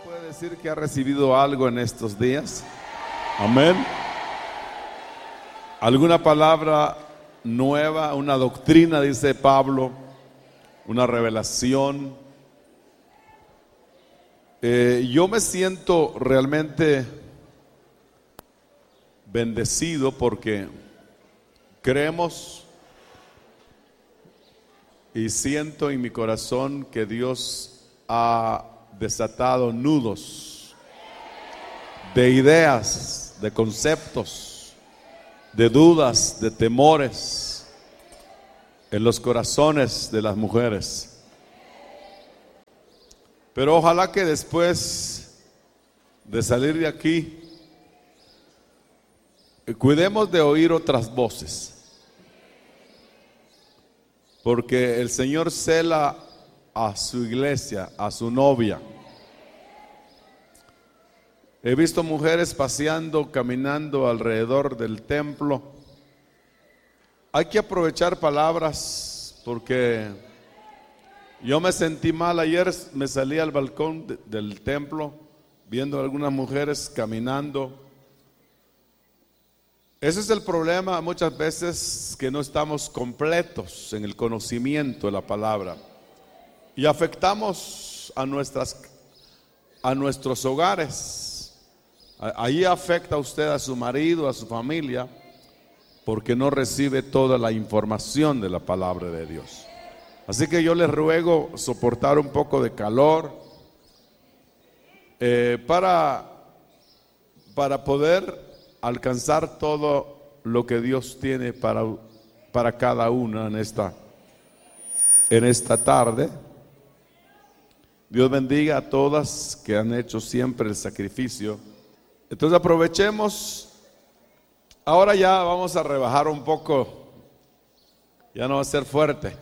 puede decir que ha recibido algo en estos días? Amén. ¿Alguna palabra nueva, una doctrina, dice Pablo, una revelación? Yo me siento realmente bendecido porque creemos y siento en mi corazón que Dios ha desatado nudos de ideas, de conceptos, de dudas, de temores en los corazones de las mujeres. Pero ojalá que después de salir de aquí, cuidemos de oír otras voces, porque el Señor cela a su iglesia, a su novia. He visto mujeres paseando, caminando alrededor del templo. Hay que aprovechar palabras, porque yo me sentí mal ayer. Me salí al balcón del templo viendo a algunas mujeres caminando. Ese es el problema muchas veces, que no estamos completos en el conocimiento de la palabra y afectamos a nuestros hogares. Ahí afecta a usted a su marido, a su familia, porque no recibe toda la información de la palabra de Dios. Así que yo les ruego soportar un poco de calor para poder alcanzar todo lo que Dios tiene para cada una en esta tarde. Dios bendiga a todas que han hecho siempre el sacrificio. Entonces aprovechemos. Ahora ya vamos a rebajar un poco. Ya no va a ser fuerte.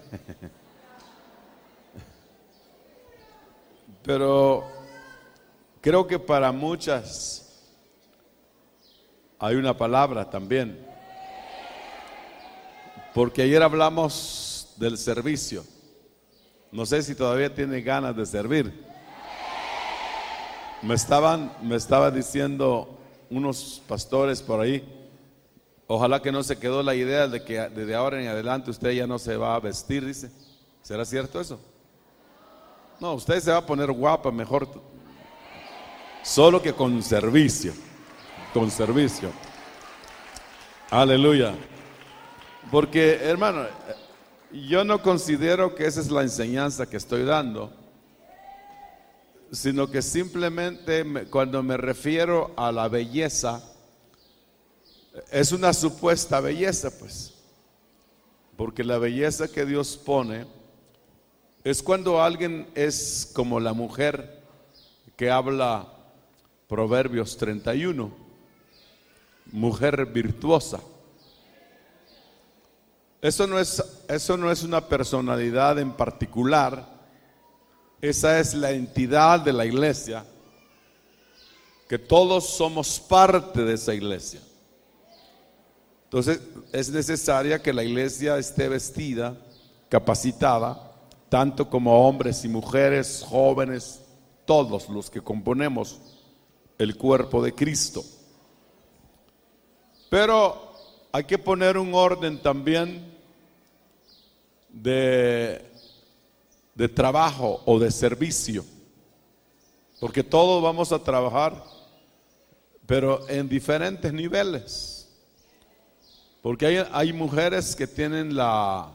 Pero creo que para muchas hay una palabra también, porque ayer hablamos del servicio. No sé si todavía tiene ganas de servir. Me estaba diciendo unos pastores por ahí, ojalá que no se quedó la idea de que desde ahora en adelante usted ya no se va a vestir, dice. ¿Será cierto eso? No, usted se va a poner guapa mejor, solo que con servicio. Con servicio. Aleluya. Porque, hermano, yo no considero que esa es la enseñanza que estoy dando, sino que simplemente cuando me refiero a la belleza, es una supuesta belleza, pues. Porque la belleza que Dios pone es cuando alguien es como la mujer que habla Proverbios 31. Mujer virtuosa. Eso no es una personalidad en particular. Esa es la entidad de la iglesia, que todos somos parte de esa iglesia. Entonces es necesaria que la iglesia esté vestida, capacitada, tanto como hombres y mujeres, jóvenes, todos los que componemos el cuerpo de Cristo. Pero hay que poner un orden también de trabajo o de servicio, porque todos vamos a trabajar, pero en diferentes niveles. Porque hay mujeres que tienen la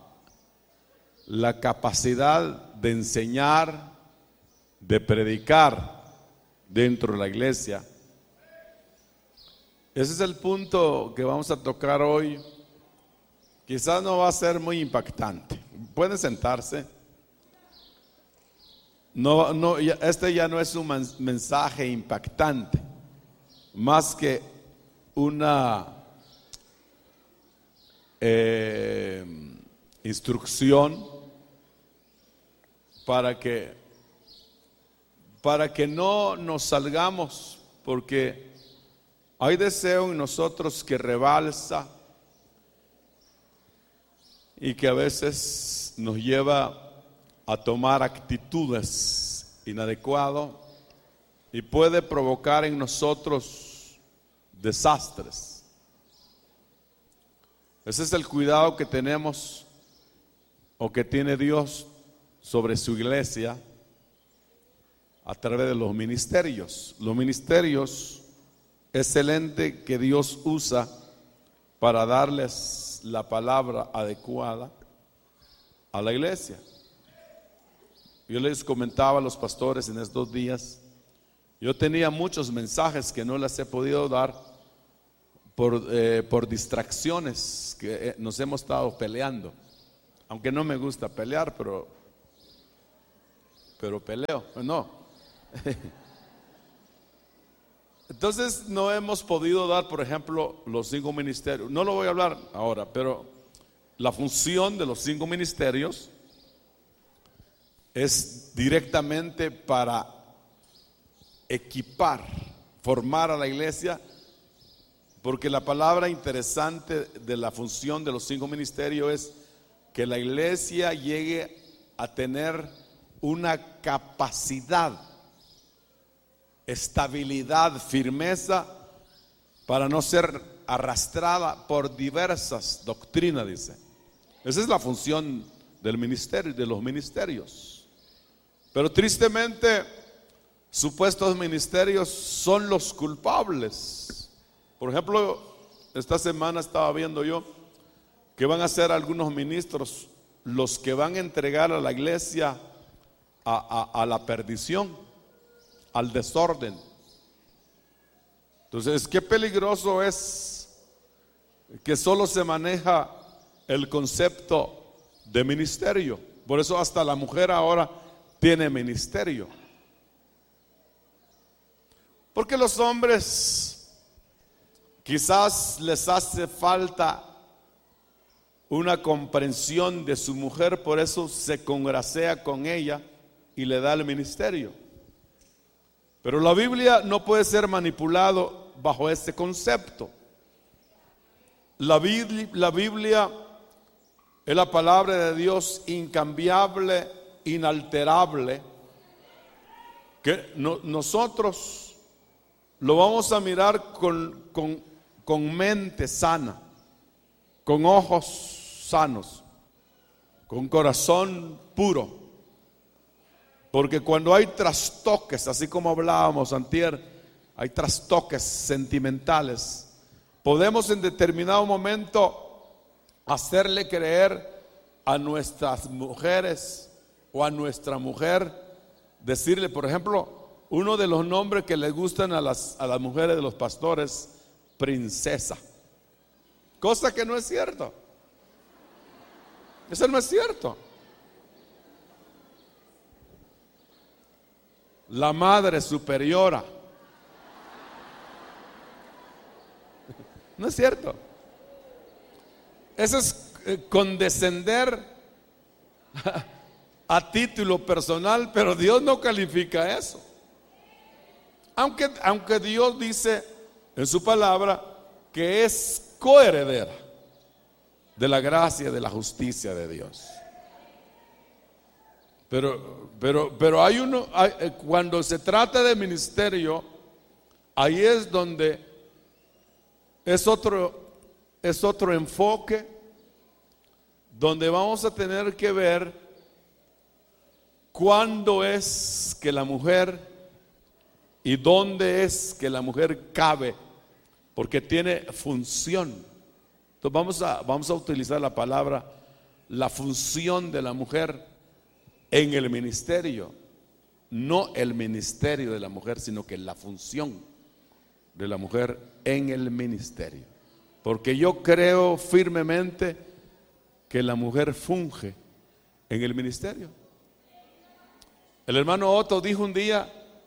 capacidad de enseñar, de predicar dentro de la iglesia. Ese es el punto que vamos a tocar hoy. Quizás no va a ser muy impactante. Pueden sentarse. Este ya no es un mensaje impactante, más que una instrucción para que no nos salgamos, porque hay deseo en nosotros que rebalsa y que a veces nos lleva a tomar actitudes inadecuadas y puede provocar en nosotros desastres. Ese es el cuidado que tenemos o que tiene Dios sobre su iglesia a través de los ministerios. Los ministerios es el ente que Dios usa para darles la palabra adecuada a la iglesia. Yo les comentaba a los pastores en estos días, yo tenía muchos mensajes que no les he podido dar por distracciones que nos hemos estado peleando. Aunque no me gusta pelear, pero peleo, no. Entonces no hemos podido dar, por ejemplo, los 5 ministerios. No lo voy a hablar ahora, pero la función de los 5 ministerios es directamente para equipar, formar a la iglesia, porque la palabra interesante de la función de los 5 ministerios es que la iglesia llegue a tener una capacidad, estabilidad, firmeza, para no ser arrastrada por diversas doctrinas, dice. Esa es la función del ministerio, de los ministerios. Pero tristemente, supuestos ministerios son los culpables. Por ejemplo, esta semana estaba viendo yo que van a ser algunos ministros los que van a entregar a la iglesia a la perdición, al desorden. Entonces, qué peligroso es que solo se maneja el concepto de ministerio. Por eso hasta la mujer ahora tiene ministerio. Porque los hombres quizás les hace falta una comprensión de su mujer, por eso se congracea con ella y le da el ministerio. Pero la Biblia no puede ser manipulado bajo este concepto. La Biblia es la palabra de Dios incambiable, inalterable, que nosotros lo vamos a mirar con mente sana, con ojos sanos, con corazón puro. Porque cuando hay trastoques, así como hablábamos antier, hay trastoques sentimentales, podemos en determinado momento hacerle creer a nuestras mujeres o a nuestra mujer, decirle, por ejemplo, uno de los nombres que les gustan a las mujeres de los pastores, princesa. Cosa que no es cierto. Eso no es cierto. La madre superiora. No es cierto. Eso es condescender a título personal, pero Dios no califica eso. Aunque Dios dice en su palabra que es coheredera de la gracia y de la justicia de Dios. Pero cuando se trata de ministerio, ahí es donde es otro enfoque, donde vamos a tener que ver cuándo es que la mujer y dónde es que la mujer cabe, porque tiene función. Entonces vamos a utilizar la palabra, la función de la mujer en el ministerio, no el ministerio de la mujer, sino que la función de la mujer en el ministerio. Porque yo creo firmemente que la mujer funge en el ministerio. El hermano Otto dijo un día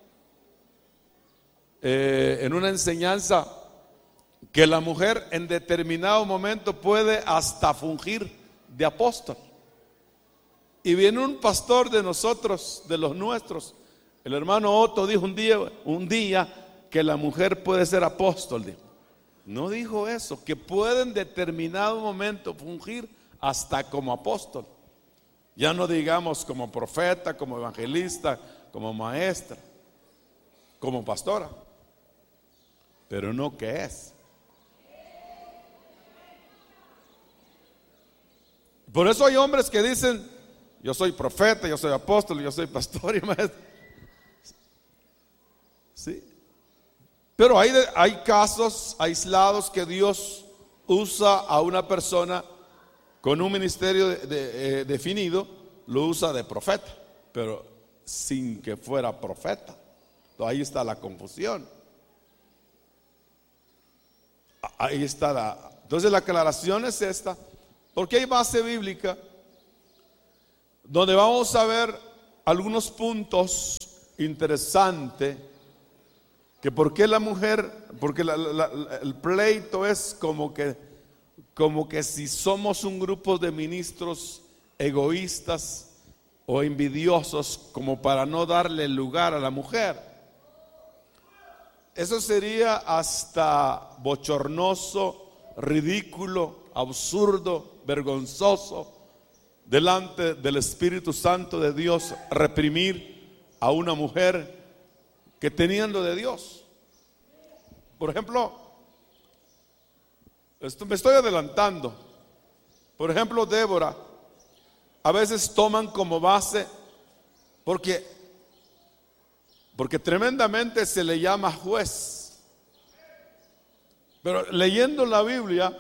en una enseñanza que la mujer en determinado momento puede hasta fungir de apóstol. Y viene un pastor de nosotros, de los nuestros, el hermano Otto dijo un día que la mujer puede ser apóstol. No dijo eso, que puede en determinado momento fungir hasta como apóstol. Ya no digamos como profeta, como evangelista, como maestra. como pastora, pero no que es. Por eso hay hombres que dicen: yo soy profeta, yo soy apóstol, yo soy pastor y maestro. Sí. Pero hay casos aislados que Dios usa a una persona con un ministerio definido, lo usa de profeta, pero sin que fuera profeta. Entonces, ahí está la confusión. Ahí está entonces la aclaración es esta, porque hay base bíblica donde vamos a ver algunos puntos interesantes, que por qué la mujer, porque el pleito es como que si somos un grupo de ministros egoístas o envidiosos, como para no darle lugar a la mujer. Eso sería hasta bochornoso, ridículo, absurdo, vergonzoso delante del Espíritu Santo de Dios, reprimir a una mujer que teniendo de Dios. Por ejemplo, me estoy adelantando. Por ejemplo, Débora, a veces toman como base, porque tremendamente se le llama juez. Pero leyendo la Biblia,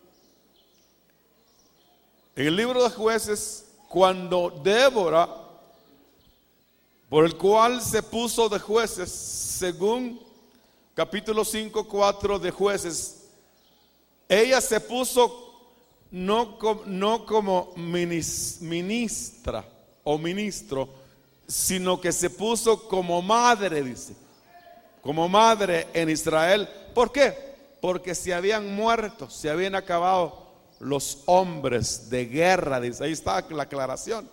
en el libro de Jueces, cuando Débora, por el cual se puso de jueces, según capítulo 5:4 de Jueces, ella se puso no como ministra o ministro, sino que se puso como madre, dice, como madre en Israel. ¿Por qué? Porque se habían muerto, se habían acabado los hombres de guerra, dice. Ahí está la aclaración.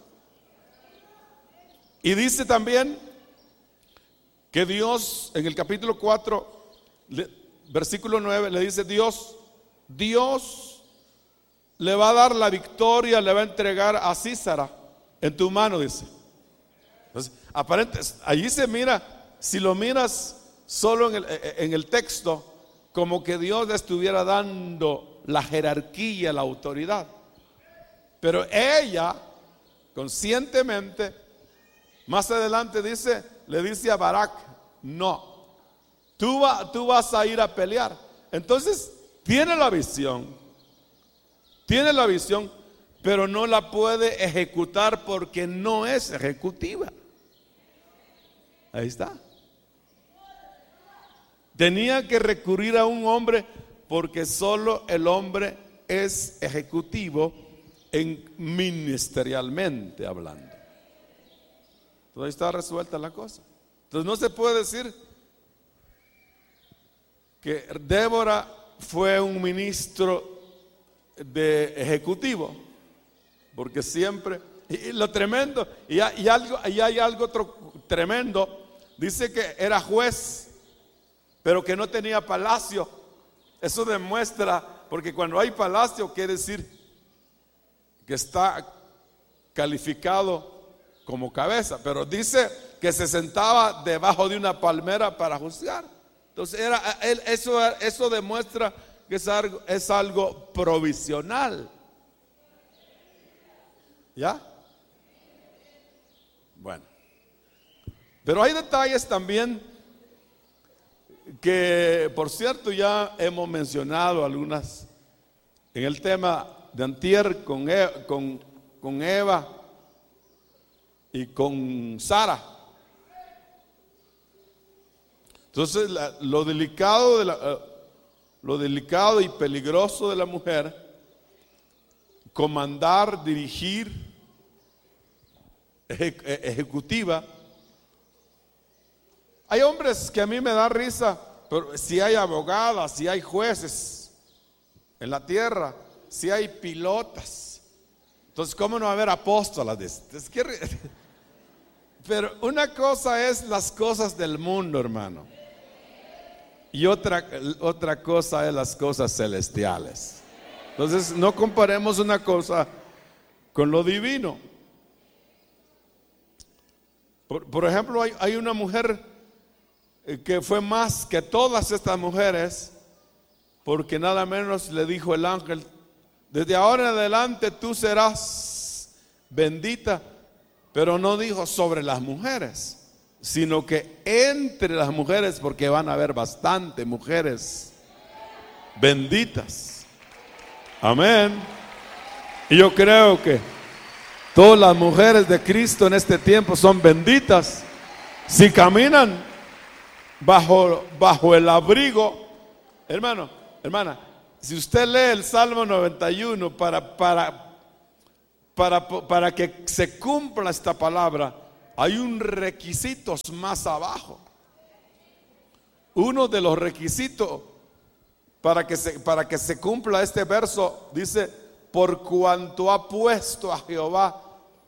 Y dice también que Dios, en el capítulo 4, versículo 9, le dice: Dios le va a dar la victoria, le va a entregar a Sísara en tu mano, dice. Entonces, aparentemente, allí se mira, si lo miras solo en el texto, como que Dios le estuviera dando la jerarquía, la autoridad. Pero ella, conscientemente, más adelante le dice a Barak: no, tú vas a ir a pelear. Entonces, tiene la visión, pero no la puede ejecutar porque no es ejecutiva. Ahí está. Tenía que recurrir a un hombre, porque solo el hombre es ejecutivo ministerialmente hablando. Entonces ahí está resuelta la cosa. Entonces no se puede decir que Débora fue un ministro de ejecutivo, porque siempre, y lo tremendo, y hay algo tremendo, dice que era juez, pero que no tenía palacio. Eso demuestra, porque cuando hay palacio quiere decir que está calificado como cabeza, pero dice que se sentaba debajo de una palmera para juzgar. Entonces eso demuestra que es algo provisional. ¿Ya? Bueno, pero hay detalles también que, por cierto, ya hemos mencionado algunas en el tema de antier con Eva y con Sara. Entonces, lo delicado y peligroso de la mujer, comandar, dirigir, ejecutiva. Hay hombres que a mí me da risa, pero si hay abogadas, si hay jueces en la tierra, si hay pilotas, entonces ¿cómo no va a haber apóstolas? Pero una cosa es las cosas del mundo, hermano, y otra cosa es las cosas celestiales. Entonces no comparemos una cosa con lo divino. Por ejemplo, hay una mujer que fue más que todas estas mujeres, porque nada menos le dijo el ángel: desde ahora en adelante tú serás bendita. Pero no dijo sobre las mujeres, sino que entre las mujeres, porque van a haber bastante mujeres benditas. Amén. Y yo creo que todas las mujeres de Cristo en este tiempo son benditas si caminan bajo el abrigo. Hermano, hermana, si usted lee el Salmo 91 para que se cumpla esta palabra, hay un requisito más abajo. Uno de los requisitos para que se cumpla este verso dice: por cuanto ha puesto a Jehová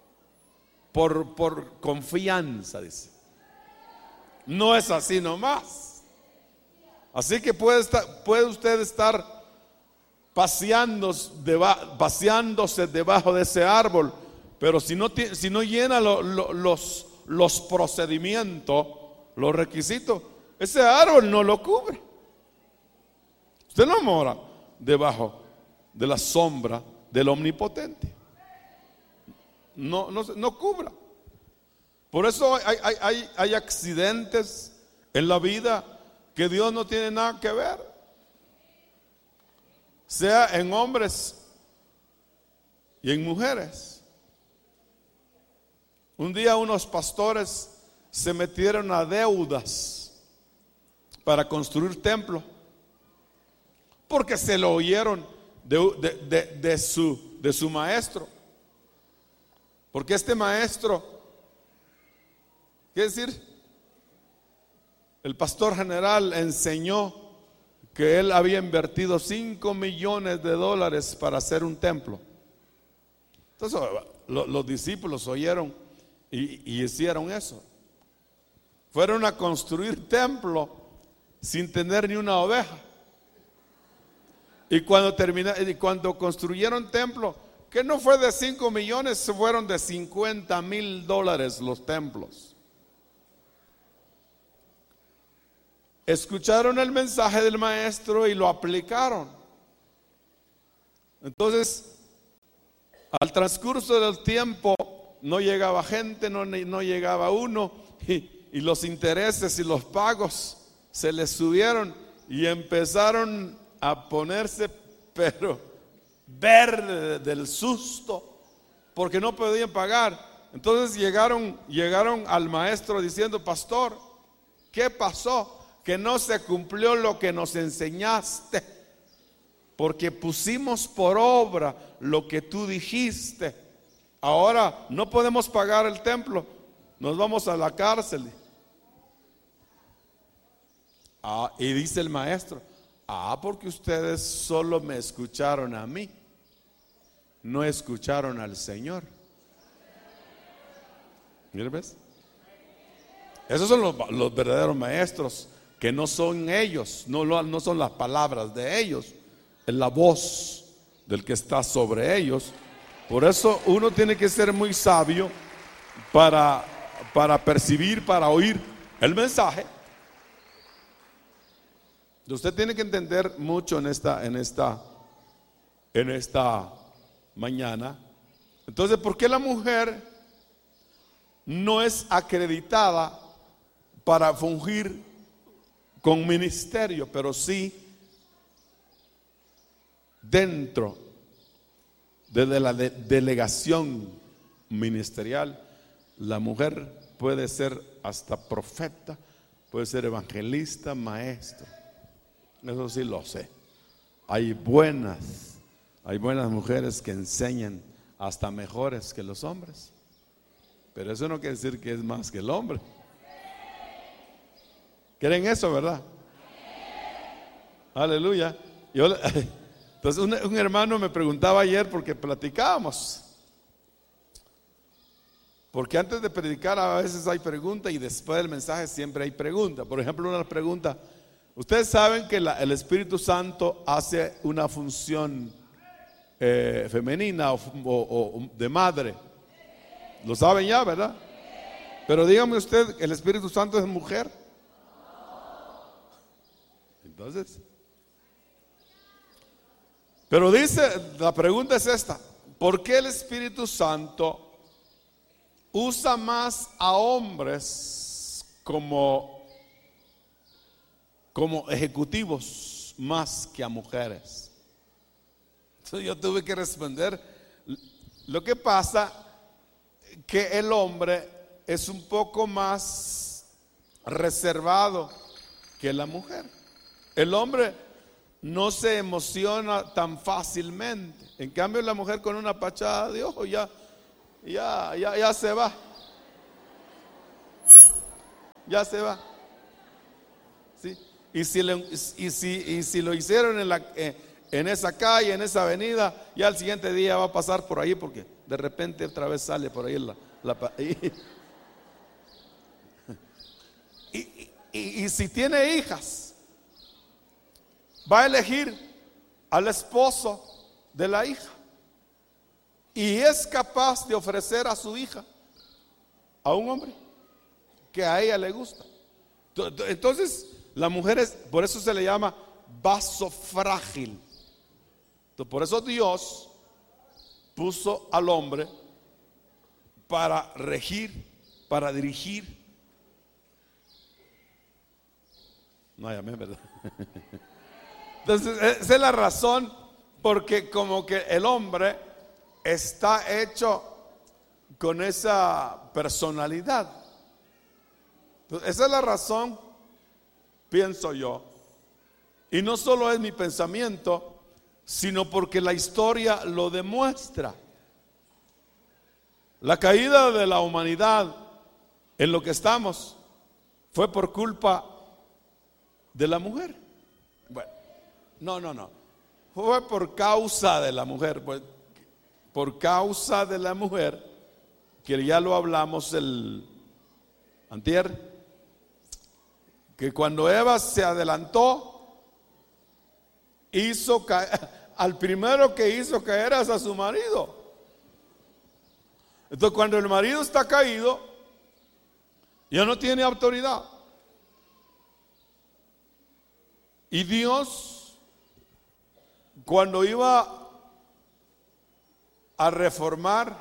por confianza, dice. No es así nomás. Así que puede usted estar paseándose debajo de ese árbol, pero si no llena los procedimientos, los requisitos, ese árbol no lo cubre. Usted no mora debajo de la sombra del Omnipotente. No cubra. Por eso hay accidentes en la vida que Dios no tiene nada que ver, sea en hombres y en mujeres. Un día unos pastores se metieron a deudas para construir templo, porque se lo oyeron de su maestro. Porque este maestro, ¿qué decir? El pastor general enseñó que él había invertido $5 millones para hacer un templo. Entonces los discípulos oyeron y hicieron eso. Fueron a construir templo sin tener ni una oveja. Y cuando construyeron templo, que no fue de 5 millones, fueron de $50,000 los templos. Escucharon el mensaje del maestro y lo aplicaron. Entonces, al transcurso del tiempo, no llegaba gente, no llegaba uno, y los intereses y los pagos se les subieron y empezaron a ponerse, pero verde del susto, porque no podían pagar. Entonces llegaron al maestro diciendo: pastor, ¿qué pasó? Que no se cumplió lo que nos enseñaste, porque pusimos por obra lo que tú dijiste. Ahora no podemos pagar el templo, nos vamos a la cárcel. Y dice el maestro: porque ustedes solo me escucharon a mí, no escucharon al Señor. Mira, ¿ves? Esos son los verdaderos maestros, que no son ellos, no son las palabras de ellos, es la voz del que está sobre ellos. Por eso uno tiene que ser muy sabio para percibir, para oír el mensaje. Usted tiene que entender mucho en esta mañana. Entonces, ¿por qué la mujer no es acreditada para fungir con ministerio, pero sí dentro de la delegación ministerial? La mujer puede ser hasta profeta, puede ser evangelista, maestro. Eso sí lo sé. Hay buenas mujeres que enseñan hasta mejores que los hombres, pero eso no quiere decir que es más que el hombre. ¿Creen eso, verdad? Aleluya. Entonces un hermano me preguntaba ayer, porque platicábamos, porque antes de predicar a veces hay pregunta y después del mensaje siempre hay pregunta. Por ejemplo, una pregunta: ustedes saben que el Espíritu Santo hace una función femenina o de madre. Lo saben ya, ¿verdad? Pero dígame usted, ¿el Espíritu Santo es mujer? Entonces, pero dice, la pregunta es esta: ¿por qué el Espíritu Santo usa más a hombres como ejecutivos más que a mujeres? Entonces yo tuve que responder, lo que pasa que el hombre es un poco más reservado que la mujer. El hombre no se emociona tan fácilmente. En cambio la mujer con una pachada de ojo ya se va. Ya se va. ¿Sí? Y si lo hicieron en esa calle, en esa avenida, ya al siguiente día va a pasar por ahí, porque de repente otra vez sale por ahí y si tiene hijas, va a elegir al esposo de la hija, y es capaz de ofrecer a su hija a un hombre que a ella le gusta. Entonces la mujer es, por eso se le llama vaso frágil. Entonces, por eso Dios puso al hombre para regir, para dirigir. No hay amén, ¿verdad? Entonces esa es la razón, porque como que el hombre está hecho con esa personalidad. Entonces, esa es la razón, pienso yo, y no solo es mi pensamiento, sino porque la historia lo demuestra. La caída de la humanidad en lo que estamos fue por culpa de la mujer. Bueno, no, fue por causa de la mujer, por causa de la mujer, que ya lo hablamos el antier, que cuando Eva se adelantó, hizo caer, al primero que hizo caer es a su marido. Entonces cuando el marido está caído, ya no tiene autoridad. Y Dios, cuando iba a reformar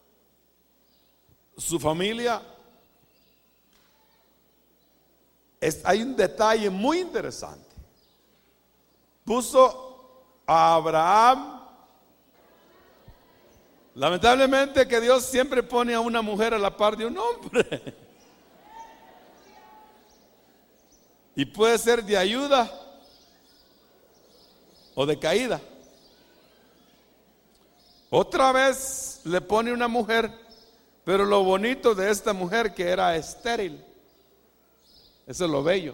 su familia, hay un detalle muy interesante. Puso a Abraham. Lamentablemente que Dios siempre pone a una mujer a la par de un hombre. Y puede ser de ayuda o de caída. Otra vez le pone una mujer, pero lo bonito de esta mujer que era estéril. Eso es lo bello.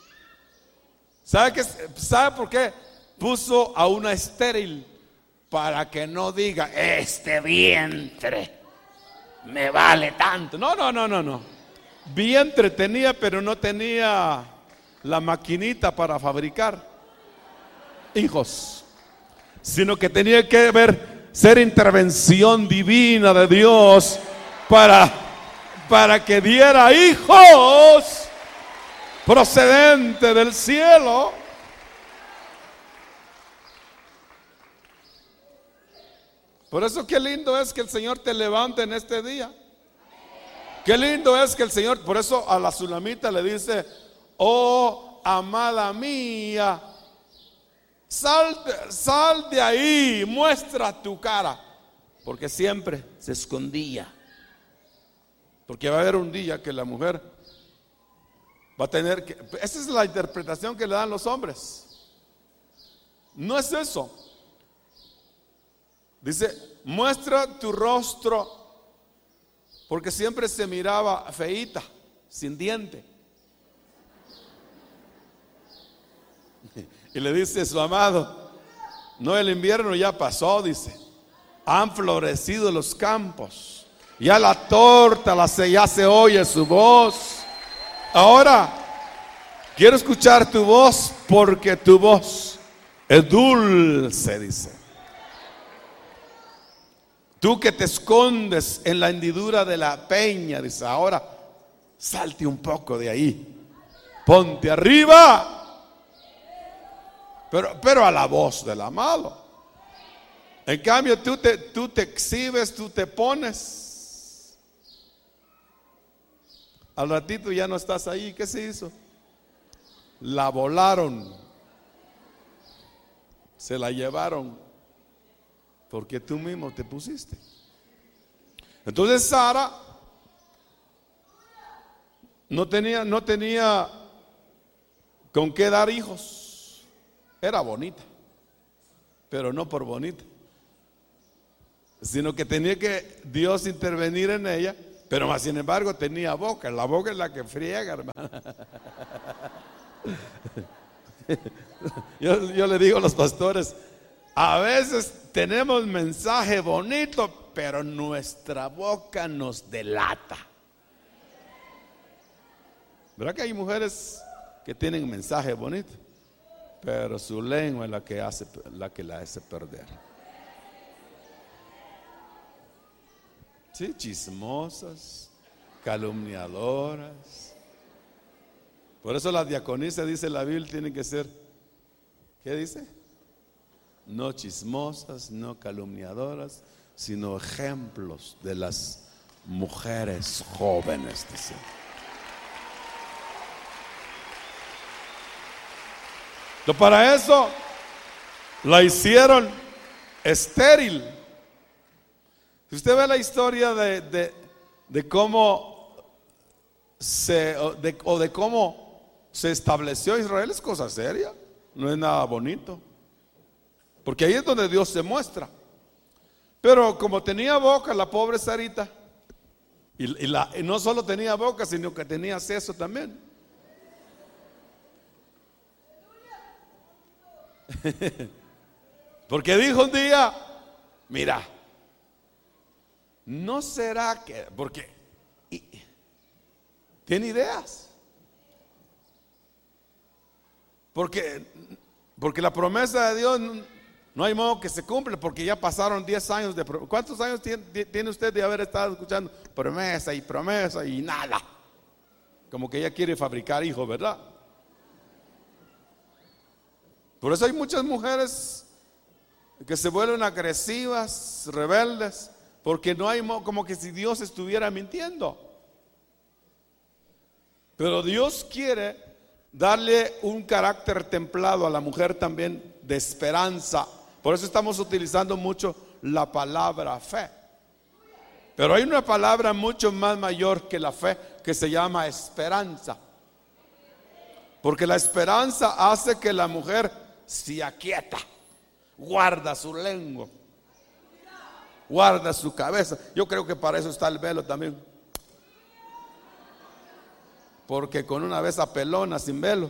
¿Sabe por qué puso a una estéril? Para que no diga, este vientre me vale tanto. No. Vientre tenía, pero no tenía la maquinita para fabricar hijos, sino que tenía que ser intervención divina de Dios para que diera hijos procedente del cielo. Por eso qué lindo es que el Señor te levante en este día. Qué lindo es que el Señor, por eso a la Sulamita le dice, oh amada mía, sal de ahí, muestra tu cara. Porque siempre se escondía. Porque va a haber un día que la mujer va a tener que, esa es la interpretación que le dan los hombres. No es eso. Dice, muestra tu rostro, porque siempre se miraba feíta, sin diente. Y le dice su amado, no, el invierno ya pasó, dice, han florecido los campos, ya la torta ya se oye su voz. Ahora quiero escuchar tu voz, porque tu voz es dulce, dice. Tú que te escondes en la hendidura de la peña, dice, ahora salte un poco de ahí, ponte arriba pero a la voz del amado. En cambio, tú te exhibes, tú te pones. Al ratito ya no estás ahí. ¿Qué se hizo? La volaron. Se la llevaron. Porque tú mismo te pusiste. Entonces Sara no tenía con qué dar hijos. Era bonita, pero no por bonita, sino que tenía que Dios intervenir en ella. Pero más sin embargo tenía boca. La boca es la que friega, hermano. Yo le digo a los pastores, a veces tenemos mensaje bonito, pero nuestra boca nos delata. ¿Verdad que hay mujeres que tienen mensaje bonito, pero su lengua es la que la hace perder? Sí, chismosas, calumniadoras. Por eso las diaconisas, dice la Biblia, tienen que ser, ¿qué dice? No chismosas, no calumniadoras, sino ejemplos de las mujeres jóvenes, dice. Para eso la hicieron estéril. Si usted ve la historia de cómo de cómo se estableció Israel, es cosa seria, no es nada bonito, porque ahí es donde Dios se muestra. Pero como tenía boca la pobre Sarita, y no solo tenía boca, sino que tenía seso también. Porque dijo un día, mira, no será que, porque tiene ideas, porque la promesa de Dios no hay modo que se cumple, porque ya pasaron 10 años de promesa. ¿Cuántos años tiene usted de haber estado escuchando promesa y nada? Como que ella quiere fabricar hijos, ¿verdad? Por eso hay muchas mujeres que se vuelven agresivas, rebeldes, porque no hay como que si Dios estuviera mintiendo. Pero Dios quiere darle un carácter templado a la mujer también, de esperanza. Por eso estamos utilizando mucho la palabra fe. Pero hay una palabra mucho más mayor que la fe, que se llama esperanza. Porque la esperanza hace que la mujer se aquieta, guarda su lengua, guarda su cabeza. Yo creo que para eso está el velo también, porque con una vez pelona sin velo,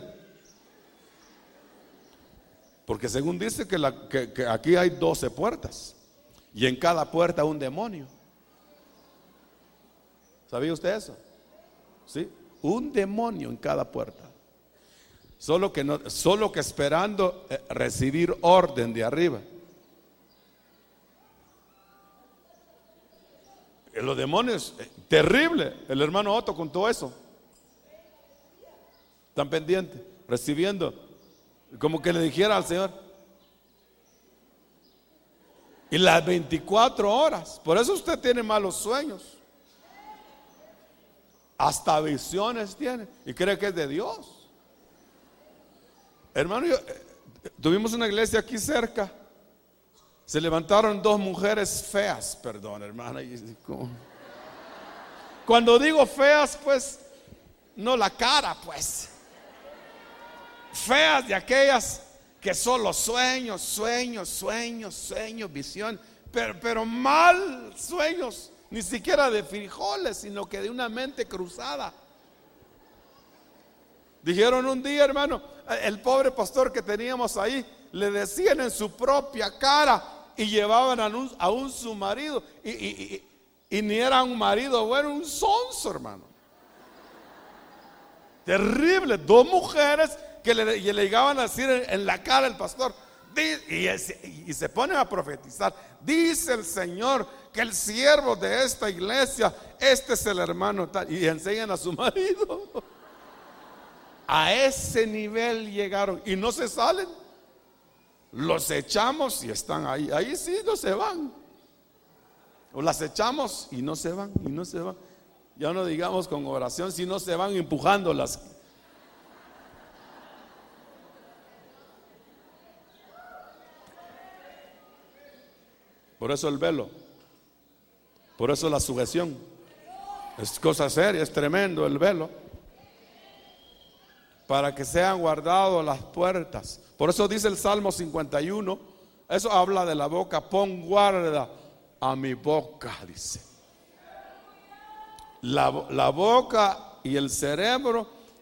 porque según dice que aquí hay 12 puertas y en cada puerta un demonio. ¿Sabía usted eso? Sí, un demonio en cada puerta. Solo que esperando recibir orden de arriba. Los demonios, terrible. El hermano Otto contó eso. Tan pendiente, recibiendo, como que le dijera al Señor. Y las 24 horas. Por eso usted tiene malos sueños. Hasta visiones tiene. Y cree que es de Dios. Hermano, tuvimos una iglesia aquí cerca. Se levantaron 2 mujeres feas, perdón, hermana. Cuando digo feas, pues, no la cara, pues. Feas de aquellas que solo sueños, visión, pero mal sueños, ni siquiera de frijoles, sino que de una mente cruzada. Dijeron un día, hermano, el pobre pastor que teníamos ahí, le decían en su propia cara y llevaban a un su marido y ni era un marido bueno, un sonso, hermano. Terrible, 2 mujeres que le llegaban a decir en la cara al pastor, y se ponen a profetizar. Dice el Señor que el siervo de esta iglesia, este es el hermano tal, y enseñan a su marido. A ese nivel llegaron y no se salen. Los echamos y están ahí. Ahí sí no se van. O las echamos y no se van, y no se van. Ya no digamos con oración, si no se van empujándolas. Por eso el velo. Por eso la sujeción. Es cosa seria, es tremendo el velo. Para que sean guardados las puertas. Por eso dice el Salmo 51. Eso habla de la boca. Pon guarda a mi boca, dice. La boca y el cerebro